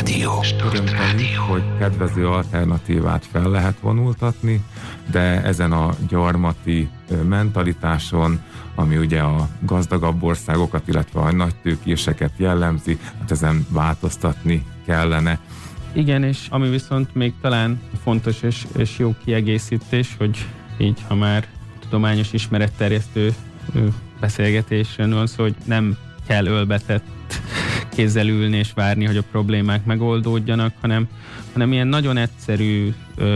Örömteli, hogy kedvező alternatívát fel lehet vonultatni, de ezen a gyarmati mentalitáson, ami ugye a gazdagabb országokat, illetve a nagytőkéseket jellemzi, hát ezen változtatni kellene. Igen, és ami viszont még talán fontos és jó kiegészítés, hogy így, ha már tudományos ismeretterjesztő beszélgetésről van szó, hogy nem kell ölbetett kézzel ülni és várni, hogy a problémák megoldódjanak, hanem ilyen nagyon egyszerű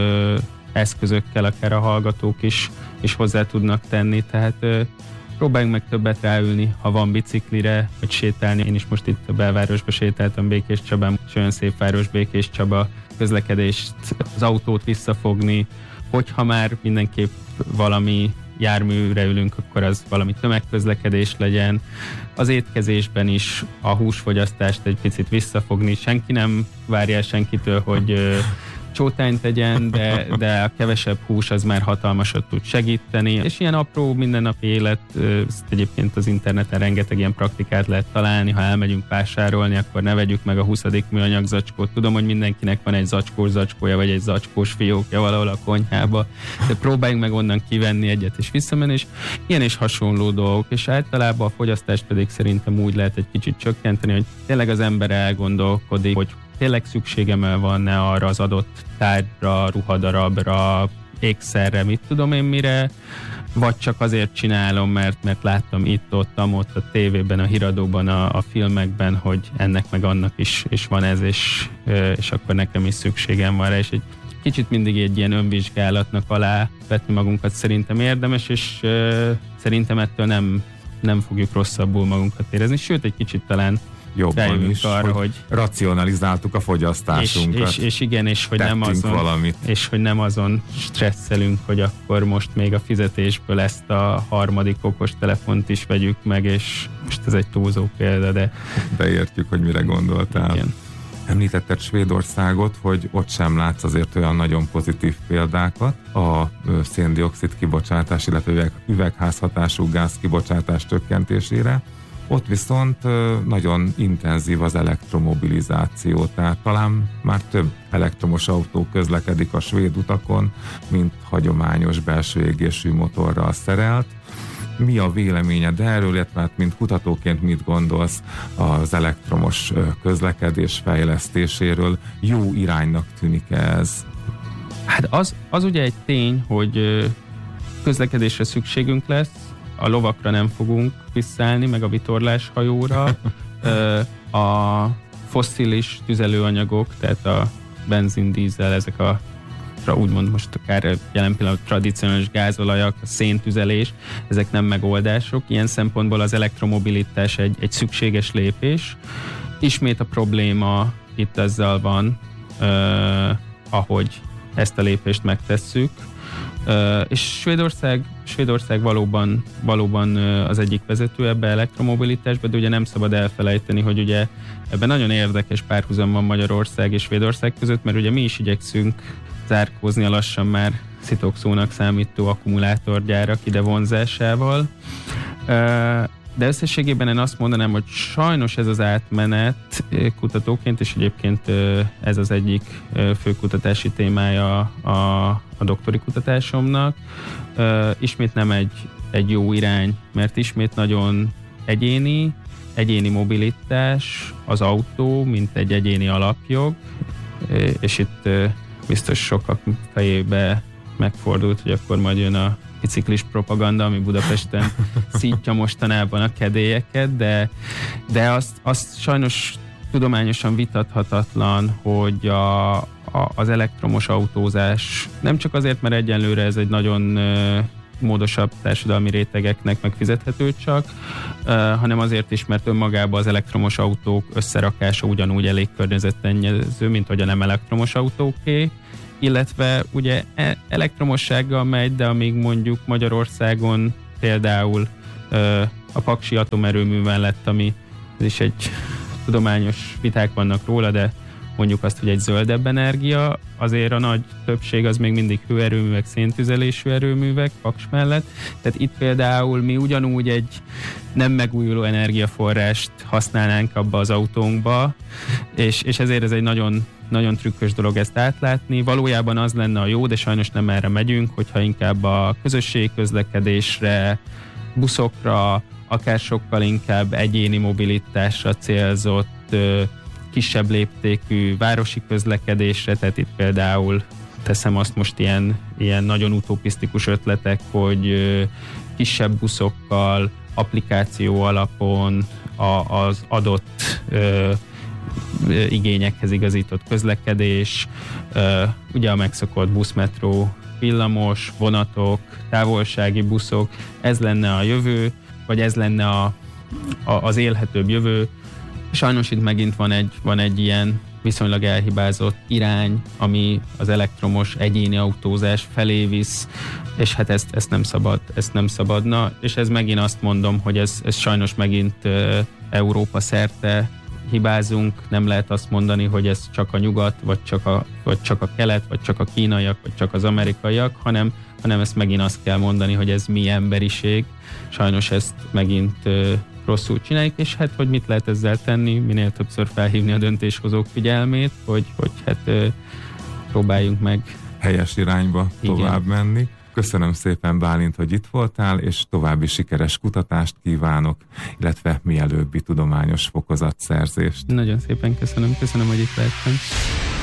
eszközökkel akár a hallgatók is hozzá tudnak tenni, tehát próbáljunk meg többet ráülni, ha van biciklire, vagy sétálni. Én is most itt a belvárosba sétáltam Békés Csabán, és olyan szép város Békés Csaba, közlekedést, az autót visszafogni, hogyha már mindenképp valami járműre ülünk, akkor az valami tömegközlekedés legyen. Az étkezésben is a húsfogyasztást egy picit visszafogni. Senki nem várja senkitől, hogy csótányt tegyen, de a kevesebb hús az már hatalmasat tud segíteni. És ilyen apró mindennapi élet, egyébként az interneten rengeteg ilyen praktikát lehet találni. Ha elmegyünk vásárolni, akkor ne vegyük meg a 20. műanyag zacskót. Tudom, hogy mindenkinek van egy zacskós zacskója, vagy egy zacskós fiókja valahol a konyhába, de próbáljunk meg onnan kivenni egyet és visszamenni, és ilyen és hasonló dolgok. És általában a fogyasztást pedig szerintem úgy lehet egy kicsit csökkenteni, hogy tényleg az ember elgondolkodik, hogy tényleg szükségem van-e arra az adott tárgyra, ruhadarabra, ékszerre, mit tudom én mire, vagy csak azért csinálom, mert láttam itt-ott, a tévében, a híradóban, a filmekben, hogy ennek meg annak is van ez, és akkor nekem is szükségem van rá, és egy kicsit mindig egy ilyen önvizsgálatnak alá vetni magunkat szerintem érdemes, és szerintem ettől nem fogjuk rosszabbul magunkat érezni, sőt egy kicsit talán jobban is, arra, hogy racionalizáltuk a fogyasztásunkat. És igen, és hogy nem azon stresszelünk, hogy akkor most még a fizetésből ezt a harmadik okos telefont is vegyük meg, és most ez egy túlzó példa, de értjük, hogy mire gondoltál. Igen. Említetted Svédországot, hogy ott sem látsz azért olyan nagyon pozitív példákat a szén-dioxid kibocsátás, illetve üvegházhatású gáz kibocsátás csökkentésére. Ott viszont nagyon intenzív az elektromobilizáció, tehát talán már több elektromos autó közlekedik a svéd utakon, mint hagyományos belső égésű motorral szerelt. Mi a véleményed erről, illetve mint kutatóként mit gondolsz az elektromos közlekedés fejlesztéséről? Jó iránynak tűnik ez? Hát az ugye egy tény, hogy közlekedésre szükségünk lesz, a lovakra nem fogunk visszállni, meg a vitorláshajóra. A fosszilis tüzelőanyagok, tehát a benzin, dízel, ezek úgymond most akár jelen pillanatban tradicionális gázolajak, a széntüzelés, ezek nem megoldások. Ilyen szempontból az elektromobilitás egy szükséges lépés. Ismét a probléma itt ezzel van, ahogy ezt a lépést megtesszük. És Svédország valóban az egyik vezető ebbe elektromobilitásba, de ugye nem szabad elfelejteni, hogy ugye ebben nagyon érdekes párhuzam van Magyarország és Svédország között, mert ugye mi is igyekszünk zárkózni a lassan már szitokszónak számító akkumulátorgyárak ide vonzásával. De összességében én azt mondanám, hogy sajnos ez az átmenet kutatóként, és egyébként ez az egyik fő kutatási témája a doktori kutatásomnak, ismét nem egy jó irány, mert ismét nagyon egyéni mobilitás, az autó, mint egy egyéni alapjog, és itt biztos sokak fejébe megfordult, hogy akkor majd jön a biciklis propaganda, ami Budapesten szítja mostanában a kedélyeket, de azt sajnos tudományosan vitathatatlan, hogy az elektromos autózás nem csak azért, mert egyenlőre ez egy nagyon módosabb társadalmi rétegeknek megfizethető csak, hanem azért is, mert önmagában az elektromos autók összerakása ugyanúgy elég környezetszennyező, mint hogy a nem elektromos autóké, illetve ugye elektromossággal megy, de amíg mondjuk Magyarországon például a Paksi atomerőmű mellett, ami ez is egy tudományos viták vannak róla, de mondjuk azt, hogy egy zöldebb energia, azért a nagy többség az még mindig hőerőművek, széntüzelésű erőművek Paks mellett. Tehát itt például mi ugyanúgy egy nem megújuló energiaforrást használnánk abba az autónkba, és ezért ez egy nagyon, nagyon trükkös dolog ezt átlátni. Valójában az lenne a jó, de sajnos nem erre megyünk, hogyha inkább a közösségi közlekedésre, buszokra, akár sokkal inkább egyéni mobilitásra célzott, kisebb léptékű városi közlekedésre, tehát itt például teszem azt most ilyen nagyon utopisztikus ötletek, hogy kisebb buszokkal, applikáció alapon az adott igényekhez igazított közlekedés, ugye a megszokott busz, metró, villamos, vonatok, távolsági buszok, ez lenne a jövő, vagy ez lenne az élhetőbb jövő. Sajnos itt megint van egy ilyen viszonylag elhibázott irány, ami az elektromos egyéni autózás felé visz, és hát ezt nem szabadna, és ez megint azt mondom, hogy ez sajnos megint Európa szerte hibázunk, nem lehet azt mondani, hogy ez csak a nyugat, vagy csak a kelet, vagy csak a kínaiak, vagy csak az amerikaiak, hanem ezt megint azt kell mondani, hogy ez mi emberiség. Sajnos ezt megint rosszul csináljuk, és hát, hogy mit lehet ezzel tenni, minél többször felhívni a döntéshozók figyelmét, hogy hát próbáljunk meg helyes irányba tovább menni. Köszönöm szépen, Bálint, hogy itt voltál, és további sikeres kutatást kívánok, illetve mielőbbi tudományos fokozatszerzést. Nagyon szépen köszönöm, hogy itt lehettem.